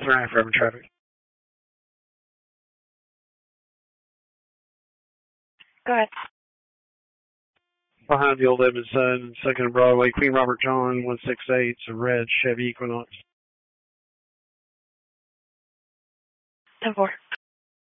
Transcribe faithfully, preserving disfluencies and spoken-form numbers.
Three and a half urban traffic. Go ahead. Behind the old Edmond Sun, second and Broadway, Queen Robert John, one six eight, it's a red Chevy Equinox. ten four.